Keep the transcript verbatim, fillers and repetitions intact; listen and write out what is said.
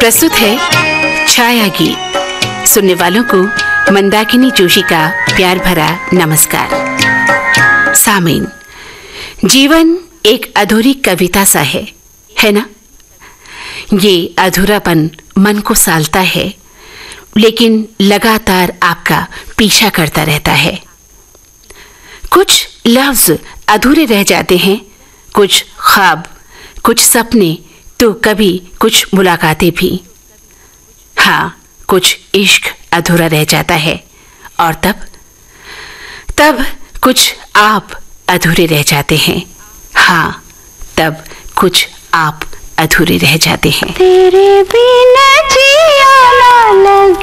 प्रस्तुत है छाया गीत। सुनने वालों को मंदाकिनी जोशी का प्यार भरा नमस्कार। सामीन, जीवन एक अधूरी कविता सा है, है ना? ये अधूरापन मन को सालता है, लेकिन लगातार आपका पीछा करता रहता है। कुछ लफ्ज अधूरे रह जाते हैं, कुछ ख्वाब, कुछ सपने, तो कभी कुछ मुलाकातें भी। हाँ, कुछ इश्क अधूरा रह जाता है, और तब तब कुछ आप अधूरे रह जाते हैं। हाँ, तब कुछ आप अधूरे रह जाते हैं। तेरे बिना जिया ना लगे।